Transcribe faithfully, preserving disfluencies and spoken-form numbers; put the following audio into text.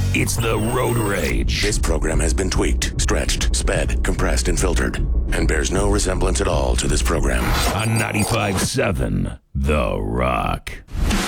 It's the Road Rage. This program has been tweaked, stretched, sped, compressed, and filtered, and bears no resemblance at all to this program. On ninety-five point seven, The Rock.